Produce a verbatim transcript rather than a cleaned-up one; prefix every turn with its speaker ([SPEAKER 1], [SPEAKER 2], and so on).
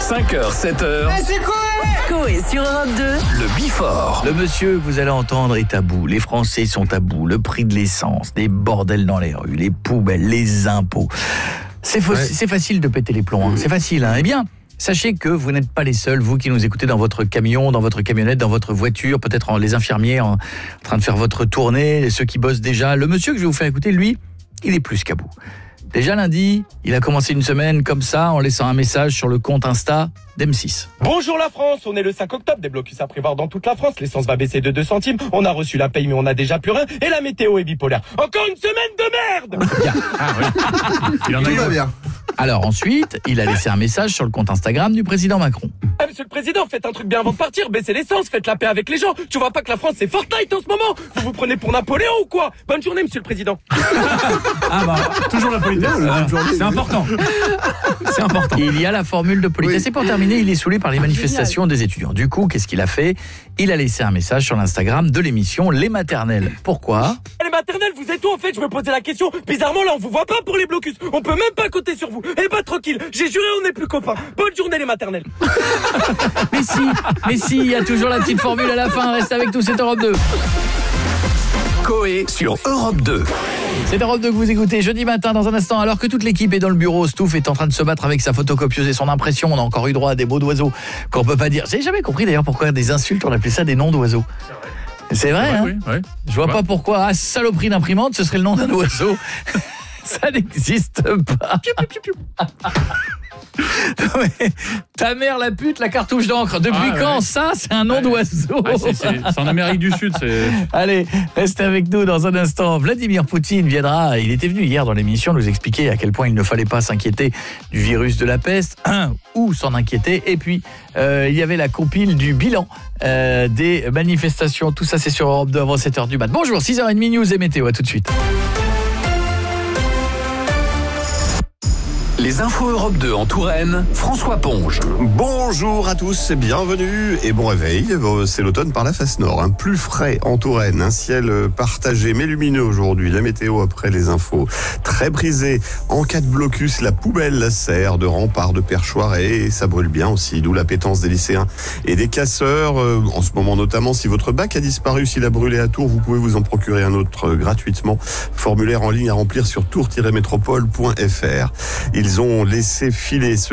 [SPEAKER 1] cinq heures, sept heures.
[SPEAKER 2] Ah, c'est quoi?
[SPEAKER 3] Coé sur Europe deux.
[SPEAKER 1] Le Bifort.
[SPEAKER 4] Le monsieur que vous allez entendre est à bout. Les Français sont à bout. Le prix de l'essence, des bordels dans les rues, les poubelles, les impôts. C'est, faux, ouais. c'est facile de péter les plombs. Hein. C'est facile. Hein. Eh bien, sachez que vous n'êtes pas les seuls, vous qui nous écoutez dans votre camion, dans votre camionnette, dans votre voiture, peut-être en, les infirmiers en, en train de faire votre tournée, ceux qui bossent déjà. Le monsieur que je vais vous faire écouter, lui, il est plus qu'à bout. Déjà lundi, il a commencé une semaine comme ça en laissant un message sur le compte Insta d'M six.
[SPEAKER 5] Bonjour la France, on est le cinq octobre, des blocus à prévoir dans toute la France, l'essence va baisser de deux centimes, on a reçu la paye mais on a déjà plus rien, et la météo est bipolaire. Encore une semaine de merde.
[SPEAKER 4] Bien. Ah, oui. Il en a Tout va bien. Alors ensuite, il a laissé un message sur le compte Instagram du président Macron.
[SPEAKER 5] Ah, monsieur le président, faites un truc bien avant de partir, baissez l'essence, faites la paix avec les gens. Tu vois pas que la France c'est Fortnite en ce moment? Vous vous prenez pour Napoléon ou quoi? Bonne journée monsieur le président.
[SPEAKER 6] Ah bah, toujours la politesse, ah, c'est important.
[SPEAKER 4] C'est important. Il y a la formule de politesse. Oui. Et pour terminer, il est saoulé par les manifestations des étudiants. Du coup, qu'est-ce qu'il a fait? Il a laissé un message sur l'Instagram de l'émission Les Maternelles. Pourquoi?
[SPEAKER 5] Les maternelles, vous êtes où en fait? Je me posais la question. Bizarrement là, on vous voit pas pour les blocus. On peut même pas compter sur vous. Eh bah tranquille, j'ai juré on n'est plus copains. Bonne journée les maternelles.
[SPEAKER 4] Mais si, mais si, il y a toujours la petite formule à la fin. Reste avec nous, c'est Europe deux.
[SPEAKER 1] Coé sur Europe deux.
[SPEAKER 4] C'est Europe deux que vous écoutez jeudi matin dans un instant. Alors que toute l'équipe est dans le bureau, Stouff est en train de se battre avec sa photocopieuse et son impression. On a encore eu droit à des mots d'oiseaux qu'on peut pas dire. J'ai jamais compris d'ailleurs pourquoi des insultes on appelait ça des noms d'oiseaux. C'est vrai, hein?
[SPEAKER 6] Oui, oui.
[SPEAKER 4] Je vois pas pourquoi. Ah, saloperie d'imprimante, ce serait le nom d'un oiseau. Ça n'existe pas. Mais, ta mère la pute, la cartouche d'encre. Depuis ah, quand ouais. ça, c'est un nom ouais. d'oiseau?
[SPEAKER 6] ah, c'est, c'est, c'est en Amérique du Sud. C'est...
[SPEAKER 4] Allez, restez avec nous dans un instant. Vladimir Poutine viendra. Il était venu hier dans l'émission nous expliquer à quel point il ne fallait pas s'inquiéter du virus de la peste, ou s'en inquiéter. Et puis, euh, il y avait la compile du bilan euh, des manifestations. Tout ça, c'est sur Europe deux avant sept heures du mat. Bonjour, six heures trente, news et météo. À tout de suite.
[SPEAKER 1] Les infos Europe deux en Touraine, François Ponge.
[SPEAKER 7] Bonjour à tous et bienvenue et bon réveil. C'est l'automne par la face nord. Un plus frais en Touraine, un ciel partagé mais lumineux aujourd'hui. La météo après les infos. Très brisé. En cas de blocus, la poubelle sert de rempart de perchoir et ça brûle bien aussi. D'où l'appétence des lycéens et des casseurs. En ce moment notamment, si votre bac a disparu, s'il a brûlé à Tours, vous pouvez vous en procurer un autre gratuitement. Formulaire en ligne à remplir sur tours tiret métropole point f r. Ils ont laissé filer ce